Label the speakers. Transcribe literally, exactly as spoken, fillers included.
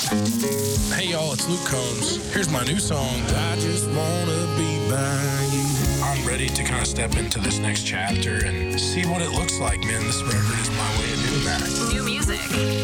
Speaker 1: Hey y'all, it's Luke Combs. Here's my new song, I Just Wanna Be By You. I'm ready to kind of step into this next chapter and see what it looks like, man. This record is my way of doing that.
Speaker 2: New music.